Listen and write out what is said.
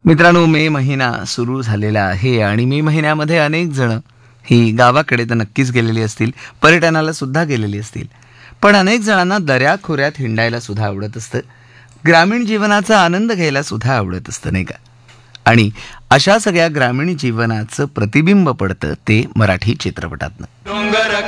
मित्रांनो, मे महिना सुरू झालेला आहे आणि मे महिन्यामध्ये अनेक जण ही गावाकडे तर नक्कीच गेलेली असतील, पर्यटनाला सुद्धा गेलेली असतील. पण अनेक जणांना दऱ्याखोऱ्यात हिंडायला सुद्धा आवडत असतं, ग्रामीण जीवनाचा आनंद घ्यायला सुद्धा आवडत असतं, नाही का? आणि अशा सगळ्या ग्रामीण जीवनाचं प्रतिबिंब पडतं ते मराठी चित्रपटातनं.